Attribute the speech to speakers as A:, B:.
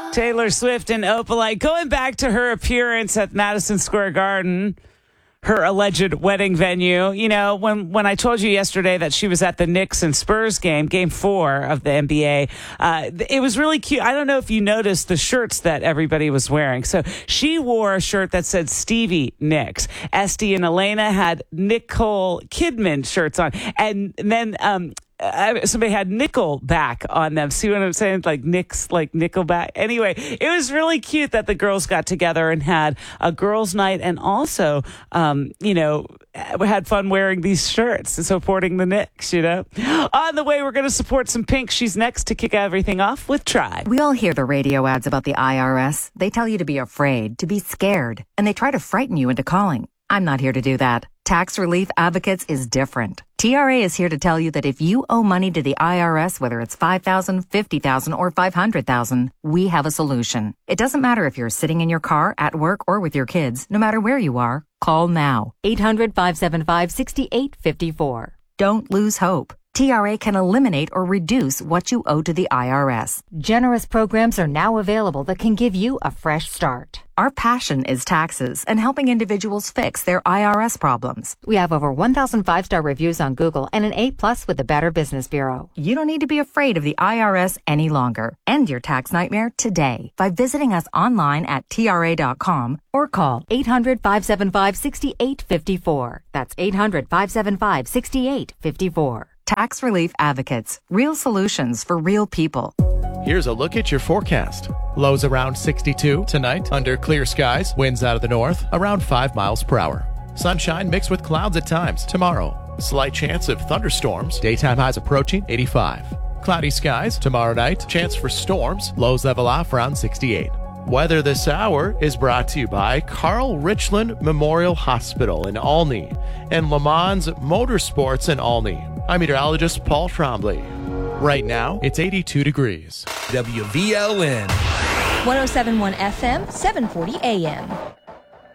A: Taylor Swift and Opalite going back to her appearance at Madison Square Garden, her alleged wedding venue. You know, when I told you yesterday that she was at the Knicks and Spurs game 4 of the NBA, it was really cute. I don't know if you noticed the shirts that everybody was wearing. So she wore a shirt that said Stevie Nicks. Esty and Elena had Nicole Kidman shirts on. And then, somebody had Nickelback on them. See what I'm saying? Like Nicks, like Nickelback. Anyway, it was really cute that the girls got together and had a girls' night, and also, had fun wearing these shirts and supporting the Knicks. On the way, we're going to support some Pink. She's next to kick everything off with Try.
B: We all hear the radio ads about the IRS. They tell you to be afraid, to be scared, and they try to frighten you into calling. I'm not here to do that. Tax Relief Advocates is different. TRA is here to tell you that if you owe money to the IRS, whether it's $5,000, $50,000, or $500,000, we have a solution. It doesn't matter if you're sitting in your car, at work, or with your kids. No matter where you are, call now. 800-575-6854. Don't lose hope. TRA can eliminate or reduce what you owe to the IRS.
C: Generous programs are now available that can give you a fresh start.
B: Our passion is taxes and helping individuals fix their IRS problems.
C: We have over 1,000 5-star reviews on Google and an A+ with the Better Business Bureau.
B: You don't need to be afraid of the IRS any longer. End your tax nightmare today by visiting us online at TRA.com
C: or call 800-575-6854. That's 800-575-6854.
B: Tax Relief Advocates. Real solutions for real people.
D: Here's a look at your forecast. Lows around 62 tonight. Under clear skies. Winds out of the north around 5 miles per hour. Sunshine mixed with clouds at times. Tomorrow, slight chance of thunderstorms. Daytime highs approaching 85. Cloudy skies. Tomorrow night, chance for storms. Lows level off around 68. Weather this hour is brought to you by Carl Richland Memorial Hospital in Olney and Le Mans Motorsports in Olney. I'm meteorologist Paul Trombley. Right now, it's 82 degrees.
E: WVLN
F: 107.1 FM, 740 AM.